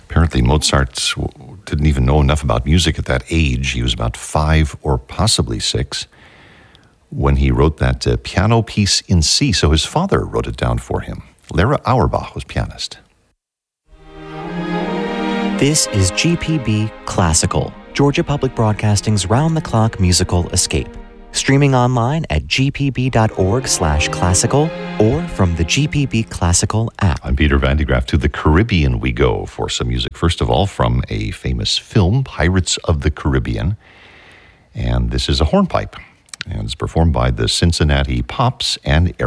Apparently Mozart didn't even know enough about music at that age. He was about 5 or possibly 6 when he wrote that piano piece in C. So his father wrote it down for him. Lara Auerbach was pianist. This is GPB Classical, Georgia Public Broadcasting's round-the-clock musical escape. Streaming online at gpb.org/classical or from the GPB Classical app. I'm Peter Van de Graaff. To the Caribbean we go for some music. First of all, from a famous film, Pirates of the Caribbean. And this is a hornpipe. And it's performed by the Cincinnati Pops and